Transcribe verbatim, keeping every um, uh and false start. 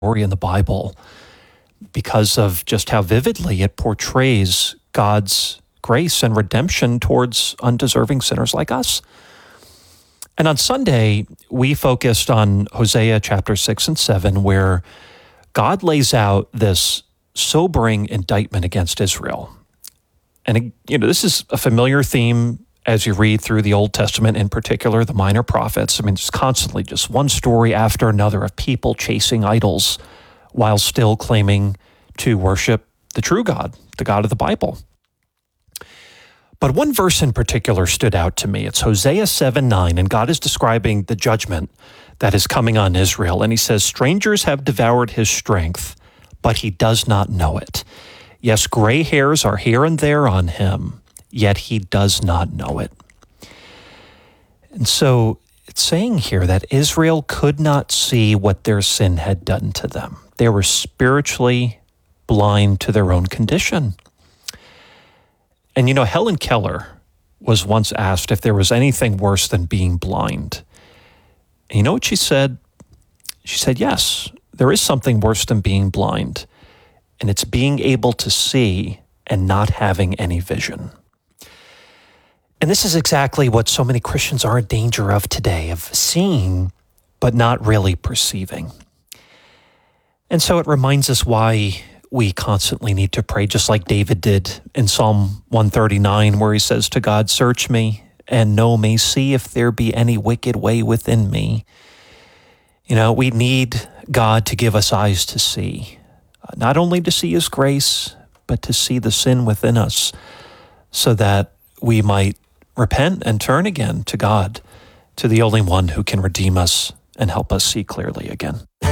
story in the Bible because of just how vividly it portrays God's grace and redemption towards undeserving sinners like us. And on Sunday, we focused on Hosea chapter six and seven, where God lays out this sobering indictment against Israel. And, you know, this is a familiar theme as you read through the Old Testament, in particular, the minor prophets. I mean, it's constantly just one story after another of people chasing idols while still claiming to worship the true God, the God of the Bible. But one verse in particular stood out to me. It's Hosea seven nine, and God is describing the judgment that is coming on Israel. And he says, "Strangers have devoured his strength, but he does not know it. Yes, gray hairs are here and there on him, yet he does not know it." And so it's saying here that Israel could not see what their sin had done to them. They were spiritually blind to their own condition. And you know, Helen Keller was once asked if there was anything worse than being blind. And you know what she said? She said, yes, there is something worse than being blind, and it's being able to see and not having any vision. And this is exactly what so many Christians are in danger of today, of seeing but not really perceiving. And so it reminds us why we constantly need to pray, just like David did in Psalm one thirty-nine, where he says to God, "Search me and know me, see if there be any wicked way within me." You know, we need God to give us eyes to see, not only to see his grace, but to see the sin within us so that we might repent and turn again to God, to the only one who can redeem us and help us see clearly again.